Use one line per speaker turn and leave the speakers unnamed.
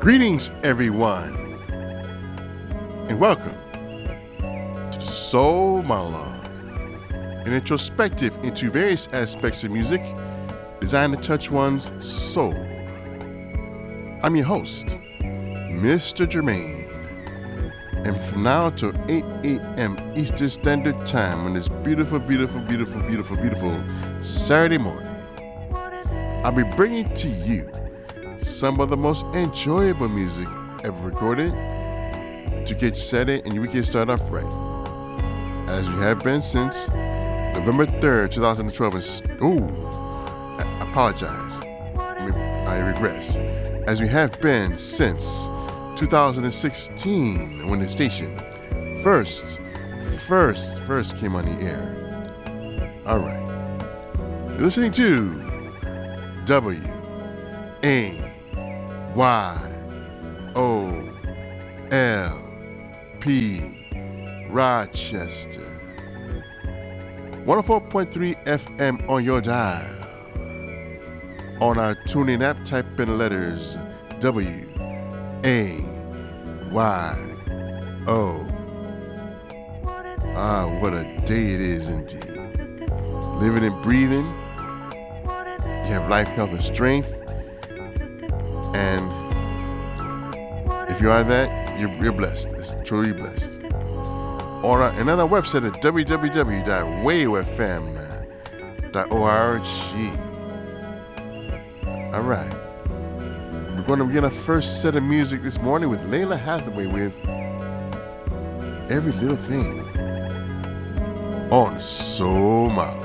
Greetings, everyone, and welcome to Soul Monologue, an introspective into various aspects of music designed to touch one's soul. I'm your host, Mr. Jermaine, and from now till 8 a.m. Eastern Standard Time on this beautiful Saturday morning, I'll be bringing to you some of the most enjoyable music ever recorded to get you Saturday and your weekend started off right, as we have been since November 3rd, 2012. I apologize. I regress. As we have been since 2016, when the station first came on the air. All right. You're listening to WAYOLP Rochester, 104.3 FM on your dial. On our tuning app, type in the letters WAYO. Ah, what a day it is indeed. Living and breathing. You have life, health, and strength. And if you are that, you're blessed. It's truly blessed. On another website at www.wayofm.org. All right. We're going to begin our first set of music this morning with Lalah Hathaway with Every Little Thing on Soul Monologue.